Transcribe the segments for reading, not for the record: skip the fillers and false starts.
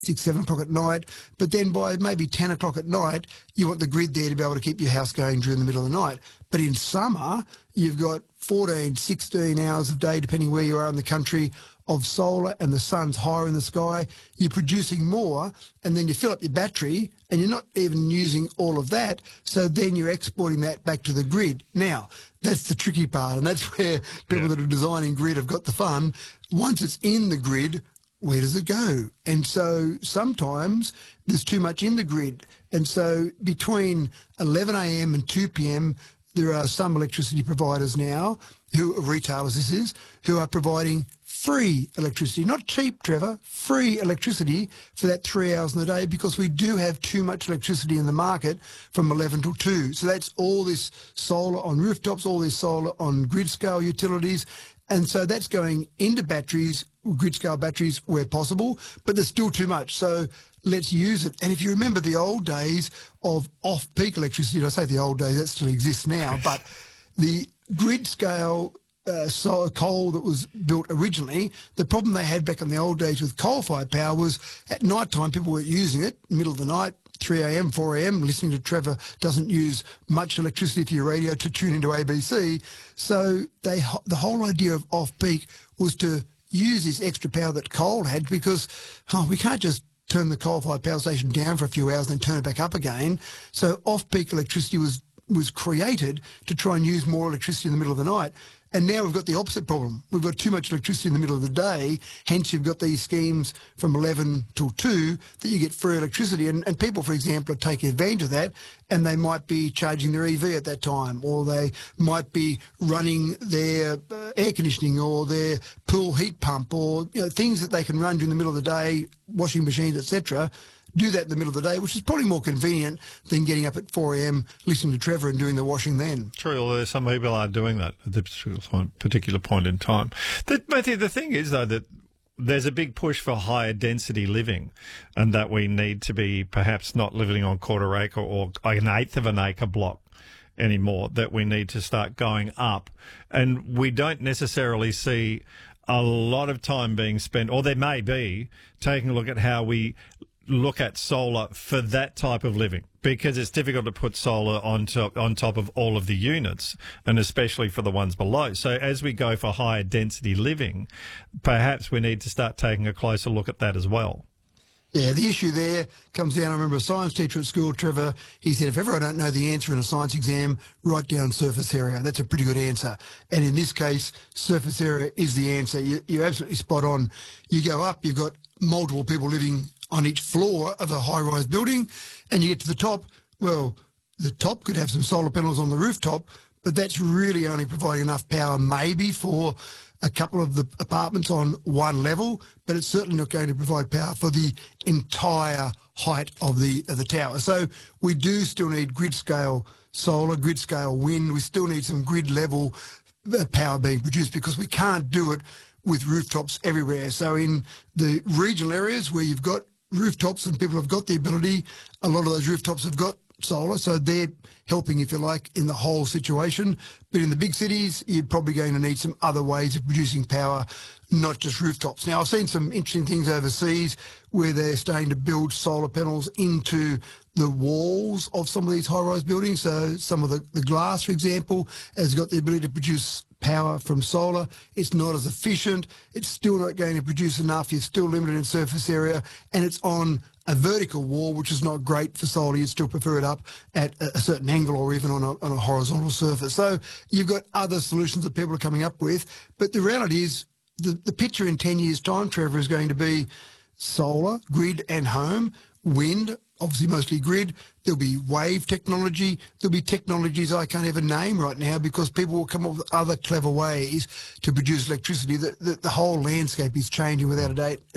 6, 7 o'clock at night. But then by maybe 10 o'clock at night, you want the grid there to be able to keep your house going during the middle of the night. But in summer, you've got 14, 16 hours of day, depending where you are in the country, of solar, and the sun's higher in the sky. You're producing more, and then you fill up your battery, and you're not even using all of that. So then you're exporting that back to the grid. Now, that's the tricky part, and that's where people that are designing grid have got the fun. Once it's in the grid, where does it go? And so sometimes there's too much in the grid. And so between 11 a.m. and 2 p.m., there are some electricity providers now, retailers this is, who are providing free electricity, not cheap, Trevor, free electricity for that 3 hours in the day, because we do have too much electricity in the market from 11 till 2. So that's all this solar on rooftops, all this solar on grid-scale utilities, and so that's going into batteries, grid-scale batteries where possible, but there's still too much. So let's use it. And if you remember the old days of off-peak electricity, and I say the old days, that still exists now, but the grid-scale solar coal that was built originally, the problem they had back in the old days with coal-fired power was at night time people weren't using it, middle of the night, 3 a.m, 4 a.m, listening to Trevor doesn't use much electricity to your radio to tune into ABC. So the whole idea of off-peak was to use this extra power that coal had, because we can't just turn the coal-fired power station down for a few hours and then turn it back up again. So off-peak electricity was created to try and use more electricity in the middle of the night. And now we've got the opposite problem. We've got too much electricity in the middle of the day, hence you've got these schemes from 11 till 2 that you get free electricity. And people, for example, are taking advantage of that, and they might be charging their EV at that time, or they might be running their air conditioning or their pool heat pump, or things that they can run during the middle of the day, washing machines, etc. Do that in the middle of the day, which is probably more convenient than getting up at 4 a.m, listening to Trevor and doing the washing then. True, although some people are doing that at this particular point in time. Matthew, the thing is, though, that there's a big push for higher density living, and that we need to be perhaps not living on quarter acre or an eighth of an acre block anymore, that we need to start going up. And we don't necessarily see a lot of time being spent, or there may be, taking a look at how we look at solar for that type of living, because it's difficult to put solar on top of all of the units, and especially for the ones below. So as we go for higher density living, perhaps we need to start taking a closer look at that as well. Yeah, the issue there comes down, I remember a science teacher at school, Trevor, he said, if ever I don't know the answer in a science exam, write down surface area. That's a pretty good answer. And in this case, surface area is the answer. You're absolutely spot on. You go up, you've got multiple people living on each floor of a high-rise building, and you get to the top, well, the top could have some solar panels on the rooftop, but that's really only providing enough power maybe for a couple of the apartments on one level, but it's certainly not going to provide power for the entire height of the tower. So we do still need grid-scale solar, grid-scale wind. We still need some grid-level power being produced, because we can't do it with rooftops everywhere. So in the regional areas where you've got rooftops and people have got the ability, a lot of those rooftops have got solar, so they're helping, if you like, in the whole situation. But in the big cities, you're probably going to need some other ways of producing power, not just rooftops. Now, I've seen some interesting things overseas where they're starting to build solar panels into the walls of some of these high-rise buildings. So some of the glass, for example, has got the ability to produce power from solar. It's not as efficient. It's still not going to produce enough. You're still limited in surface area, and it's on a vertical wall, which is not great for solar. You'd still prefer it up at a certain angle, or even on a horizontal surface. So you've got other solutions that people are coming up with. But the reality is the picture in 10 years' time, Trevor, is going to be solar, grid and home, wind, obviously mostly grid. There'll be wave technology. There'll be technologies I can't even name right now, because people will come up with other clever ways to produce electricity. The whole landscape is changing without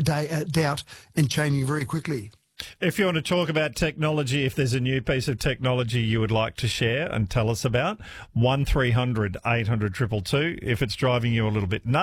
a doubt, and changing very quickly. If you want to talk about technology, if there's a new piece of technology you would like to share and tell us about, 1300 800 222. If it's driving you a little bit nuts,